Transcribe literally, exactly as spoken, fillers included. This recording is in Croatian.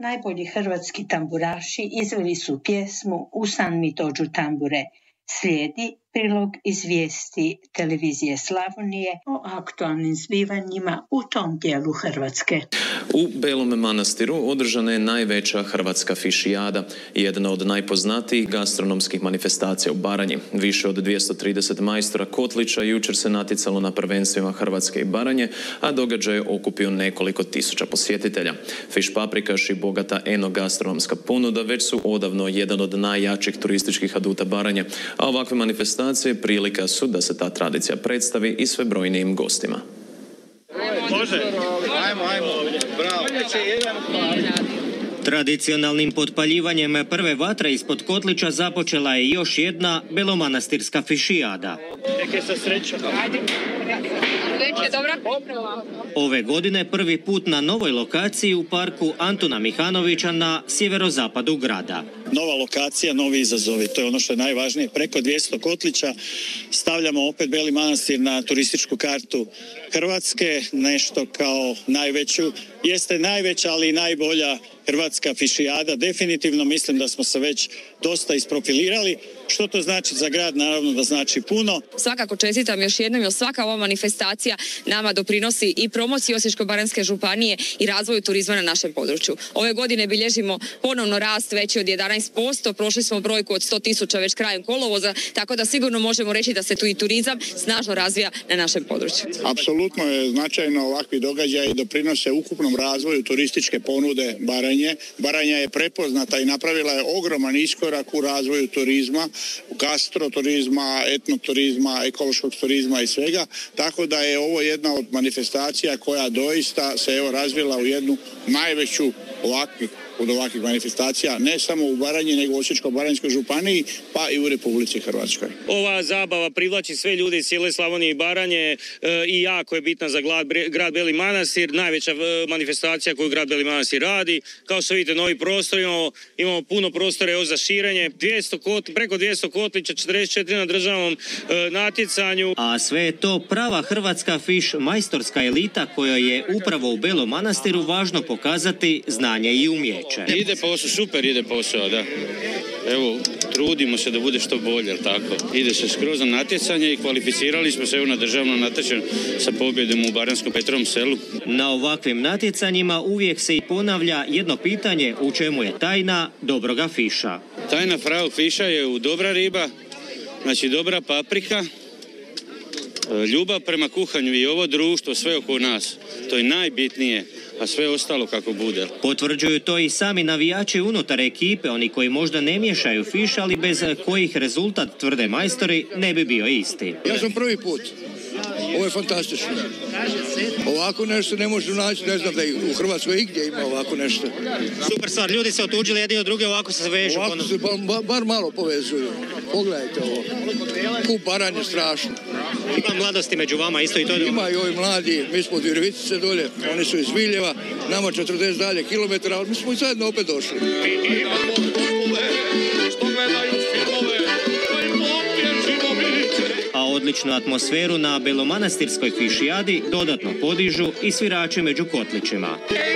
najbolji hrvatski tamburaši izveli su pjesmu U san mi dođu tambure. Slijedi prilog iz vijesti televizije Slavonije o aktualnim zbivanjima u tom dijelu Hrvatske. U Belom Manastiru održana je najveća hrvatska fišijada, jedna od najpoznatijih gastronomskih manifestacija u Baranji. Više od dvjesto trideset majstora kotlića jučer se natjecalo na prvenstvima Hrvatske i Baranje, a događaj je okupio nekoliko tisuća posjetitelja. Fiš paprikaš i bogata enogastronomska ponuda već su odavno jedan od najjačih turističkih aduta Baranje, a ovakve manifestacije prilika su da se ta tradicija predstavi i sve brojnijim gostima. Može. Ajmo, ajmo. Bravo. Tradicionalnim potpaljivanjem prve vatre ispod kotlića započela je još jedna belomanastirska fišijada. Neke sa srećom. Ove godine prvi put na novoj lokaciji u parku Antuna Mihanovića na sjeverozapadu grada. Nova lokacija, novi izazovi, to je ono što je najvažnije. Preko dvjesto kotlića stavljamo opet Beli Manastir na turističku kartu Hrvatske, nešto kao najveću, jeste najveća ali i najbolja hrvatska fišijada. Definitivno mislim da smo se već dosta isprofilirali. Što to znači za grad? Naravno da znači puno. Svakako čestitam još jednom jer svaka ova manifestacija nama doprinosi i promociji Osječko-baranjske županije i razvoju turizma na našem području. Ove godine bilježimo ponovno rast veći od jedanaest posto, prošli smo brojku od sto tisuća već krajem kolovoza, tako da sigurno možemo reći da se tu i turizam snažno razvija na našem području. Apsolutno je značajno ovakvi događaji doprinose ukupnom razvoju turističke ponude Baranje. Baranja je prepoznata i napravila je ogroman iskorak u razvoju turizma, gastroturizma, etnoturizma, ekološkog turizma i svega, tako da je ovo jedna od manifestacija koja doista se evo razvila u jednu najveću ovakvih od ovakvih manifestacija, ne samo u Baranji, nego u Osječko-baranjskoj županiji, pa i u Republici Hrvatskoj. Ova zabava privlači sve ljude iz cijele Slavonije i Baranje e, i jako je bitna za grad, grad Beli Manastir, najveća e, manifestacija koju grad Beli Manastir radi. Kao što vidite, novi prostor, imamo, imamo puno prostora evo, za širenje, dvjesto kot, preko dvjesto kotlića, četrdeset četiri na državnom e, natjecanju. A sve je to prava hrvatska fiš majstorska elita kojoj je upravo u Belom Manastiru važno pokazati znanje i umjeće. Ide posao, super ide posao, da. Evo, trudimo se da bude što bolje, jel tako? Ide se skroz na natjecanje i kvalificirali smo se evo na državnom natjecanju sa pobjedom u Baranskom Petrovom selu. Na ovakvim natjecanjima uvijek se i ponavlja jedno pitanje u čemu je tajna dobroga fiša. Tajna pravog fiša je u dobra riba, znači dobra paprika, ljubav prema kuhanju i ovo društvo, sve oko nas. To je najbitnije, a sve ostalo kako bude. Potvrđuju to i sami navijači unutar ekipe, oni koji možda ne miješaju fiš, ali bez kojih rezultat, tvrde majstori, ne bi bio isti. Ja sam prvi put. Ovo je fantastično. Ovako nešto ne može naći, ne znam da i u Hrvatskoj igdje ima ovako nešto. Super stvar, ljudi se otuđili jedni od druge, ovako se vežu. Ovako se bar, bar malo povezuju. Pogledajte ovo. Kup Baranje strašno. Ima mladosti među vama, isto i to je. Ima i ovi mladi, mi smo od Virovitice dolje, oni su iz Viljeva, nama četrdeset dalje kilometara, ali mi smo i zajedno opet došli. A odličnu atmosferu na belomanastirskoj fišijadi dodatno podižu i svirači među kotlićima.